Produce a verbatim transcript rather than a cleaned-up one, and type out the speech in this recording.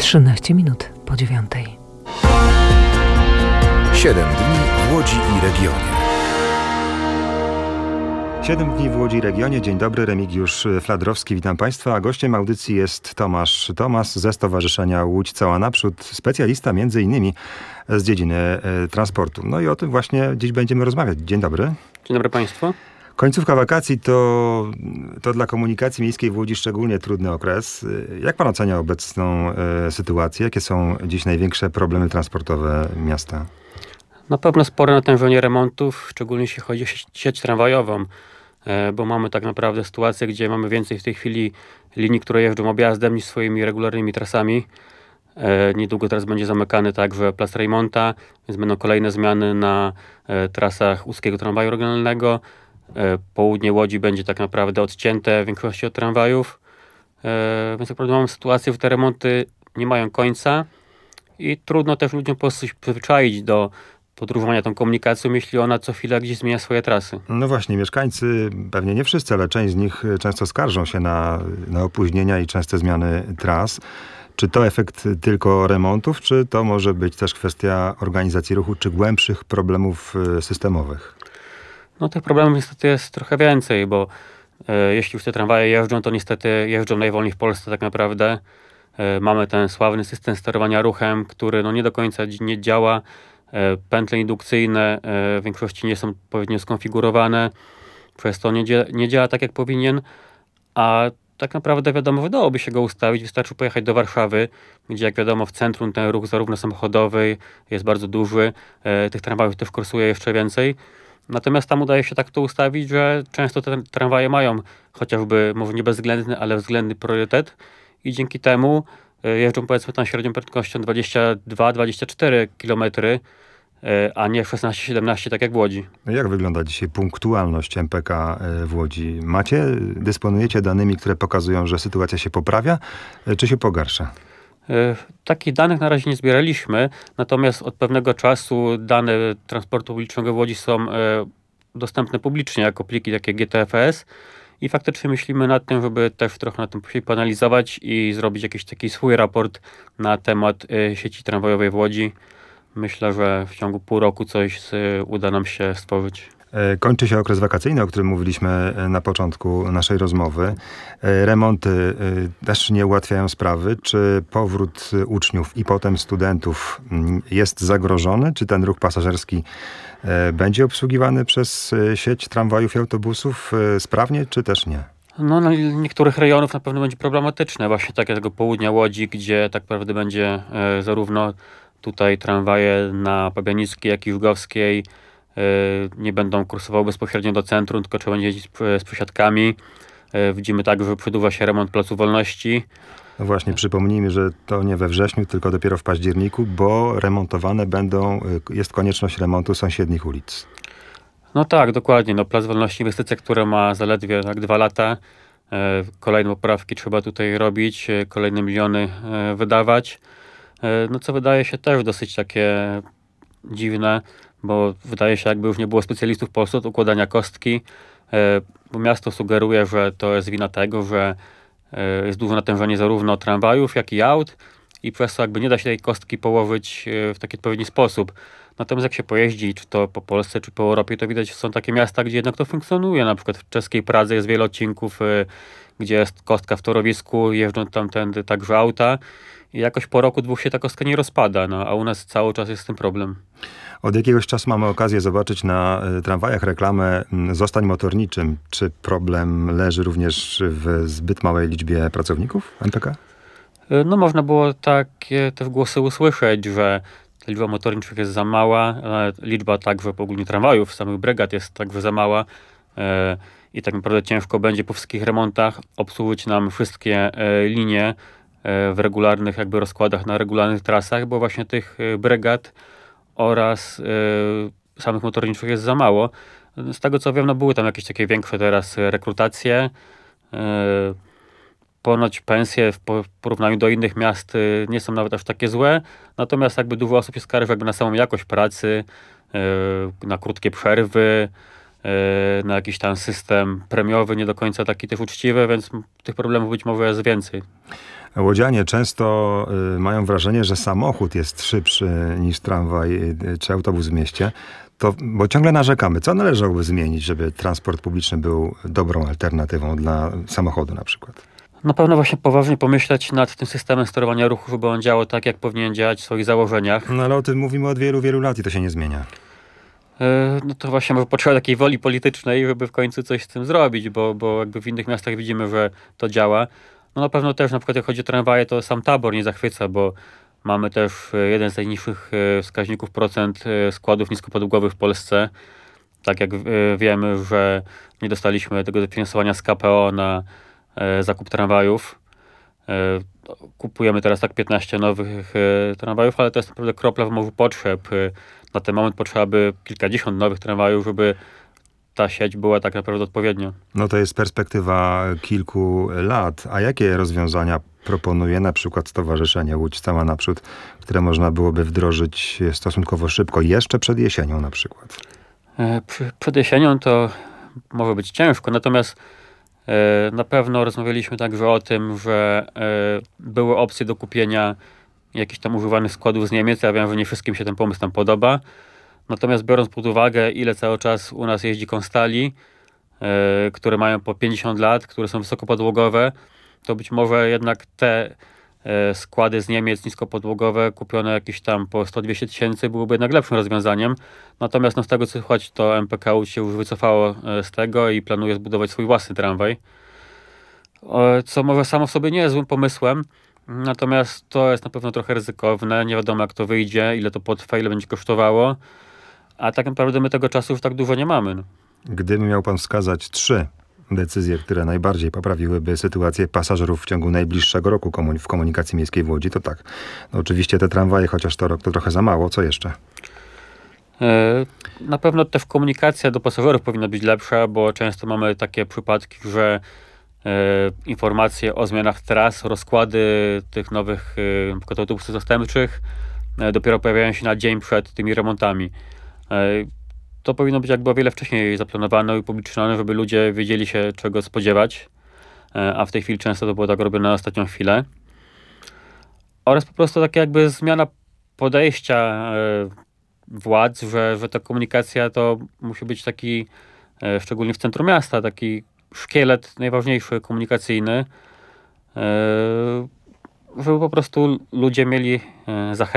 trzynaście minut po dziewiątej. Siedem dni w Łodzi i regionie. Siedem dni w Łodzi i regionie. Dzień dobry, Remigiusz Fladrowski, witam Państwa. A gościem audycji jest Tomasz Tomas ze Stowarzyszenia Łódź Cała Naprzód, specjalista między innymi z dziedziny e, transportu. No i o tym właśnie dziś będziemy rozmawiać. Dzień dobry. Dzień dobry Państwu. Końcówka wakacji to, to dla komunikacji miejskiej w Łodzi szczególnie trudny okres. Jak Pan ocenia obecną e, sytuację? Jakie są dziś największe problemy transportowe miasta? Na pewno spore natężenie remontów, szczególnie jeśli chodzi o sieć, sieć tramwajową, e, bo mamy tak naprawdę sytuację, gdzie mamy więcej w tej chwili linii, które jeżdżą objazdem niż swoimi regularnymi trasami. E, niedługo teraz będzie zamykany także plac Rejmonta, więc będą kolejne zmiany na e, trasach łódzkiego tramwaju regionalnego. E, południe Łodzi będzie tak naprawdę odcięte w większości od tramwajów. E, więc tak naprawdę mamy sytuację, że te remonty nie mają końca i trudno też ludziom po prostu się przyzwyczaić do podróżowania tą komunikacją, jeśli ona co chwilę gdzieś zmienia swoje trasy. No właśnie, mieszkańcy, pewnie nie wszyscy, ale część z nich często skarżą się na, na opóźnienia i częste zmiany tras. Czy to efekt tylko remontów, czy to może być też kwestia organizacji ruchu, czy głębszych problemów systemowych? No tych problemów niestety jest trochę więcej, bo e, jeśli już te tramwaje jeżdżą, to niestety jeżdżą najwolniej w Polsce tak naprawdę. E, mamy ten sławny system sterowania ruchem, który no nie do końca nie działa. E, pętle indukcyjne e, w większości nie są odpowiednio skonfigurowane, przez to nie, dzia- nie działa tak jak powinien, a tak naprawdę wiadomo, wydałoby się go ustawić, wystarczy pojechać do Warszawy, gdzie jak wiadomo w centrum ten ruch zarówno samochodowy jest bardzo duży, e, tych tramwajów też kursuje jeszcze więcej. Natomiast tam udaje się tak to ustawić, że często te tramwaje mają chociażby, może nie bezwzględny, ale względny priorytet i dzięki temu jeżdżą powiedzmy tam średnią prędkością dwadzieścia dwa dwadzieścia cztery kilometry, a nie szesnaście siedemnaście tak jak w Łodzi. Jak wygląda dzisiaj punktualność M P K w Łodzi? Macie, dysponujecie danymi, które pokazują, że sytuacja się poprawia, czy się pogarsza? Takich danych na razie nie zbieraliśmy, natomiast od pewnego czasu dane transportu publicznego w Łodzi są dostępne publicznie jako pliki takie G T F S i faktycznie myślimy nad tym, żeby też trochę na tym poanalizować i zrobić jakiś taki swój raport na temat sieci tramwajowej w Łodzi. Myślę, że w ciągu pół roku coś uda nam się stworzyć. Kończy się okres wakacyjny, o którym mówiliśmy na początku naszej rozmowy. Remonty też nie ułatwiają sprawy. Czy powrót uczniów i potem studentów jest zagrożony? Czy ten ruch pasażerski będzie obsługiwany przez sieć tramwajów i autobusów sprawnie, czy też nie? No, na niektórych rejonów na pewno będzie problematyczne. Właśnie tak jak tego południa Łodzi, gdzie tak naprawdę będzie e, zarówno tutaj tramwaje na Pabianickiej, jak i Żuławskiej nie będą kursowały bezpośrednio do centrum, tylko trzeba będzie jeździć z przesiadkami. Widzimy także, że przedłuża się remont Placu Wolności. No właśnie, przypomnijmy, że to nie we wrześniu, tylko dopiero w październiku, bo remontowane będą, jest konieczność remontu sąsiednich ulic. No tak, dokładnie. No, Plac Wolności, inwestycja, która ma zaledwie tak dwa lata. Kolejne poprawki trzeba tutaj robić, kolejne miliony wydawać. No co wydaje się też dosyć takie dziwne, bo wydaje się, jakby już nie było specjalistów w Polsce od układania kostki, bo miasto sugeruje, że to jest wina tego, że jest duże natężenie zarówno tramwajów, jak i aut i przez to jakby nie da się tej kostki położyć w taki odpowiedni sposób. Natomiast jak się pojeździ, czy to po Polsce, czy po Europie, to widać, że są takie miasta, gdzie jednak to funkcjonuje. Na przykład w czeskiej Pradze jest wiele odcinków, gdzie jest kostka w torowisku, jeżdżą tamtędy także auta i jakoś po roku, dwóch się ta kostka nie rozpada, no, a u nas cały czas jest z tym problem. Od jakiegoś czasu mamy okazję zobaczyć na tramwajach reklamę "Zostań motorniczym". Czy problem leży również w zbyt małej liczbie pracowników M P K? No można było takie też głosy usłyszeć, że liczba motorniczych jest za mała, liczba także ogólnie tramwajów, samych brygad jest także za mała i tak naprawdę ciężko będzie po wszystkich remontach obsłużyć nam wszystkie linie w regularnych jakby rozkładach na regularnych trasach, bo właśnie tych brygad oraz y, samych motorniczych jest za mało. Z tego co wiem, no były tam jakieś takie większe teraz rekrutacje. Y, ponoć pensje w porównaniu do innych miast y, nie są nawet aż takie złe. Natomiast jakby dużo osób się skarży jakby na samą jakość pracy, y, na krótkie przerwy, y, na jakiś tam system premiowy, nie do końca taki też uczciwy, więc tych problemów być może jest więcej. Łodzianie często y, mają wrażenie, że samochód jest szybszy niż tramwaj y, czy autobus w mieście. To, bo ciągle narzekamy. Co należałoby zmienić, żeby transport publiczny był dobrą alternatywą dla samochodu na przykład? Na pewno właśnie poważnie pomyśleć nad tym systemem sterowania ruchu, żeby on działał tak, jak powinien działać w swoich założeniach. No ale o tym mówimy od wielu, wielu lat i to się nie zmienia. Yy, No to właśnie może potrzeba takiej woli politycznej, żeby w końcu coś z tym zrobić, bo, bo jakby w innych miastach widzimy, że to działa. No na pewno też na przykład jak chodzi o tramwaje, to sam tabor nie zachwyca, bo mamy też y, jeden z najniższych y, wskaźników procent y, składów niskopodłogowych w Polsce. Tak jak y, wiemy, że nie dostaliśmy tego dofinansowania z K P O na y, zakup tramwajów. Y, Kupujemy teraz tak piętnaście nowych y, tramwajów, ale to jest naprawdę kropla w morzu potrzeb. Y, Na ten moment potrzeba by kilkadziesiąt nowych tramwajów, żeby ta sieć była tak naprawdę odpowiednia. No to jest perspektywa kilku lat. A jakie rozwiązania proponuje na przykład Stowarzyszenie Łódź Cała Naprzód, które można byłoby wdrożyć stosunkowo szybko, jeszcze przed jesienią na przykład? E, Przy, przed jesienią to może być ciężko, natomiast e, na pewno rozmawialiśmy także o tym, że e, były opcje do kupienia jakichś tam używanych składów z Niemiec. Ja wiem, że nie wszystkim się ten pomysł tam podoba. Natomiast biorąc pod uwagę, ile cały czas u nas jeździ Konstali, e, które mają po pięćdziesiąt lat, które są wysokopodłogowe, to być może jednak te e, składy z Niemiec niskopodłogowe kupione jakieś tam po sto dwieście tysięcy byłyby jednak lepszym rozwiązaniem. Natomiast no, z tego co słychać, to M P K Łódź się już wycofało e, z tego i planuje zbudować swój własny tramwaj. E, co może samo w sobie nie jest złym pomysłem, natomiast to jest na pewno trochę ryzykowne. Nie wiadomo jak to wyjdzie, ile to potrwa, ile będzie kosztowało. A tak naprawdę my tego czasu już tak dużo nie mamy. No. Gdyby miał pan wskazać trzy decyzje, które najbardziej poprawiłyby sytuację pasażerów w ciągu najbliższego roku komun- w komunikacji miejskiej w Łodzi, to tak. No oczywiście te tramwaje, chociaż to rok to trochę za mało. Co jeszcze? E, Na pewno też komunikacja do pasażerów powinna być lepsza, bo często mamy takie przypadki, że e, informacje o zmianach tras, rozkłady tych nowych e, na przykład autobusów zastępczych e, dopiero pojawiają się na dzień przed tymi remontami. E, To powinno być jakby o wiele wcześniej zaplanowane i upublicznione, żeby ludzie wiedzieli się czego spodziewać, e, a w tej chwili często to było tak robione na ostatnią chwilę. Oraz po prostu taka jakby zmiana podejścia e, władz, że, że ta komunikacja to musi być taki, e, szczególnie w centrum miasta, taki szkielet najważniejszy komunikacyjny, e, żeby po prostu ludzie mieli e, zachętę